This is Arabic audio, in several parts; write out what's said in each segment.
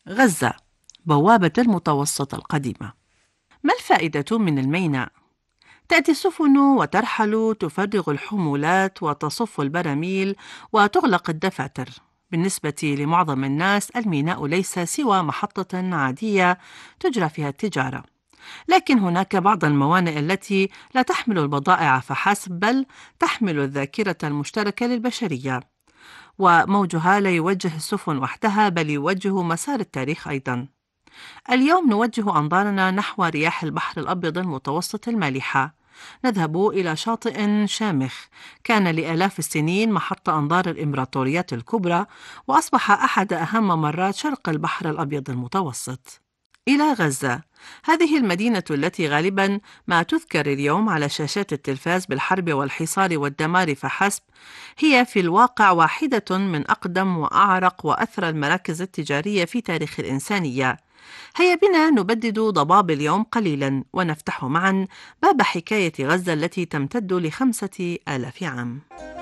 غزة بوابة المتوسط القديمة. ما الفائدة من الميناء؟ تأتي السفن وترحل، تفرغ الحمولات وتصف البراميل وتغلق الدفاتر. بالنسبة لمعظم الناس الميناء ليس سوى محطة عادية تجرى فيها التجارة، لكن هناك بعض الموانئ التي لا تحمل البضائع فحسب، بل تحمل الذاكرة المشتركة للبشرية، وموجها لا يوجه السفن وحدها بل يوجه مسار التاريخ أيضا. اليوم نوجه أنظارنا نحو رياح البحر الأبيض المتوسط المالحة. نذهب إلى شاطئ شامخ كان لآلاف السنين محط أنظار الإمبراطوريات الكبرى، وأصبح أحد أهم ممرات شرق البحر الأبيض المتوسط. إلى غزة، هذه المدينة التي غالبا ما تذكر اليوم على شاشات التلفاز بالحرب والحصار والدمار فحسب، هي في الواقع واحدة من أقدم وأعرق وأثرى المراكز التجارية في تاريخ الإنسانية. هيا بنا نبدد ضباب اليوم قليلا ونفتح معا باب حكاية غزة التي تمتد ل5,000 عام.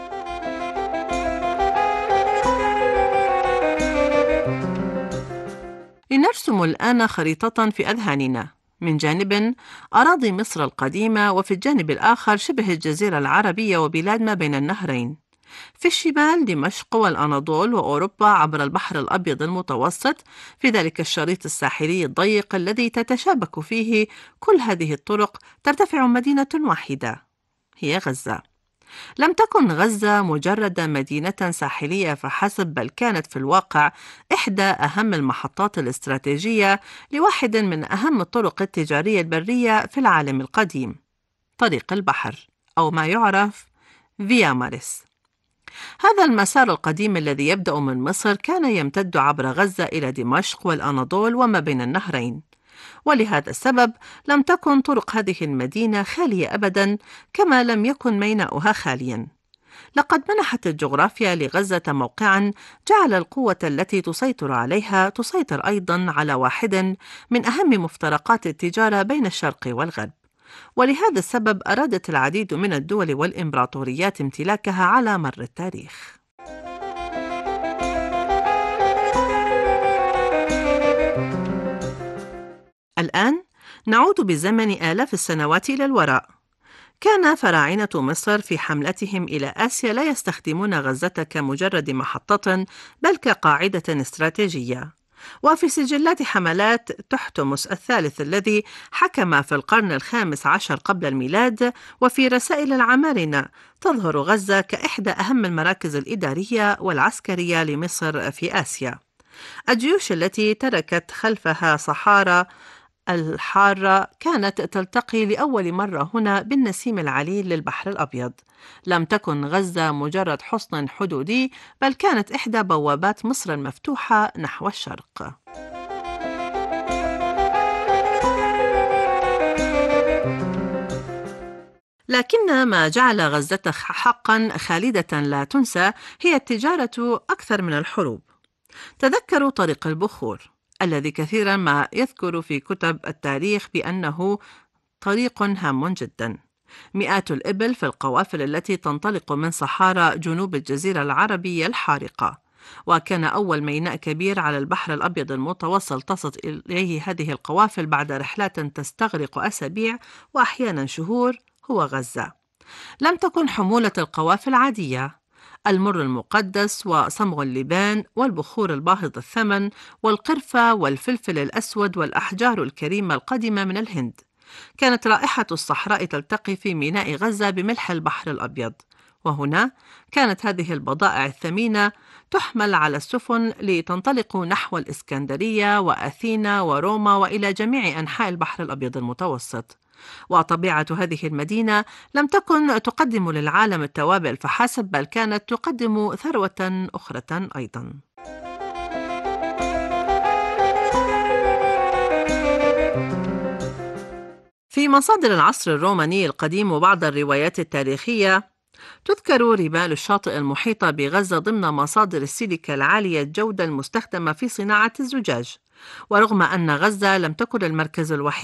لنرسم الآن خريطة في أذهاننا. من جانب أراضي مصر القديمة، وفي الجانب الآخر شبه الجزيرة العربية وبلاد ما بين النهرين. في الشمال دمشق والأناضول وأوروبا عبر البحر الأبيض المتوسط، في ذلك الشريط الساحلي الضيق الذي تتشابك فيه كل هذه الطرق ترتفع مدينة واحدة، هي غزة. لم تكن غزة مجرد مدينة ساحلية فحسب، بل كانت في الواقع إحدى أهم المحطات الاستراتيجية لواحد من أهم الطرق التجارية البرية في العالم القديم، طريق البحر، أو ما يعرف فيا مارس. هذا المسار القديم الذي يبدأ من مصر كان يمتد عبر غزة إلى دمشق والأناضول وما بين النهرين، ولهذا السبب لم تكن طرق هذه المدينة خالية أبدا، كما لم يكن ميناؤها خاليا. لقد منحت الجغرافيا لغزة موقعا جعل القوة التي تسيطر عليها تسيطر أيضا على واحد من أهم مفترقات التجارة بين الشرق والغرب، ولهذا السبب أرادت العديد من الدول والإمبراطوريات امتلاكها على مر التاريخ. الآن نعود بالزمن آلاف السنوات إلى الوراء. كان فراعنة مصر في حملتهم إلى آسيا لا يستخدمون غزة كمجرد محطة، بل كقاعدة استراتيجية. وفي سجلات حملات تحتمس الثالث الذي حكم في القرن ال15 قبل الميلاد، وفي رسائل العمارنة، تظهر غزة كإحدى أهم المراكز الإدارية والعسكرية لمصر في آسيا. الجيوش التي تركت خلفها صحارى الحارة كانت تلتقي لأول مرة هنا بالنسيم العليل للبحر الأبيض. لم تكن غزة مجرد حصن حدودي، بل كانت إحدى بوابات مصر المفتوحة نحو الشرق. لكن ما جعل غزة حقا خالدة لا تنسى هي التجارة أكثر من الحروب. تذكروا طريق البخور الذي كثيرا ما يذكر في كتب التاريخ بأنه طريق هام جدا. مئات الإبل في القوافل التي تنطلق من صحارى جنوب الجزيرة العربية الحارقة، وكان أول ميناء كبير على البحر الأبيض المتوسط تصل إليه هذه القوافل بعد رحلات تستغرق أسابيع وأحيانا شهور هو غزة. لم تكن حمولة القوافل عادية. المر المقدس وصمغ اللبان والبخور الباهظ الثمن والقرفة والفلفل الأسود والأحجار الكريمة القادمة من الهند. كانت رائحة الصحراء تلتقي في ميناء غزة بملح البحر الأبيض، وهنا كانت هذه البضائع الثمينة تحمل على السفن لتنطلق نحو الإسكندرية وأثينا وروما وإلى جميع أنحاء البحر الأبيض المتوسط. وطبيعة هذه المدينة لم تكن تقدم للعالم التوابل فحسب، بل كانت تقدم ثروة أخرى أيضا. في مصادر العصر الروماني القديم وبعض الروايات التاريخية تذكر رمال الشاطئ المحيطة بغزة ضمن مصادر السيليكا العالية الجودة المستخدمة في صناعة الزجاج. ورغم أن غزة لم تكن المركز الوحيد